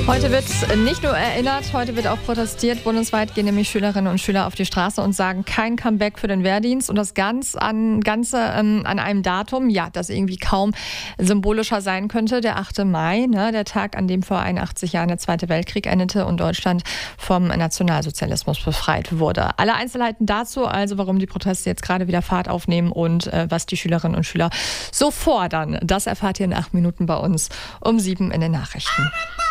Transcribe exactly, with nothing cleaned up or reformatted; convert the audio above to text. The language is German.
Heute wird nicht nur erinnert, heute wird auch protestiert. Bundesweit gehen nämlich Schülerinnen und Schüler auf die Straße und sagen, kein Comeback für den Wehrdienst. Und das ganz an, Ganze ähm, an einem Datum, ja, das irgendwie kaum symbolischer sein könnte. Der achte Mai, ne, der Tag, an dem vor einundachtzig Jahren der Zweite Weltkrieg endete und Deutschland vom Nationalsozialismus befreit wurde. Alle Einzelheiten dazu, also warum die Proteste jetzt gerade wieder Fahrt aufnehmen und äh, was die Schülerinnen und Schüler so fordern, das erfahrt ihr in acht Minuten bei uns um sieben in den Nachrichten.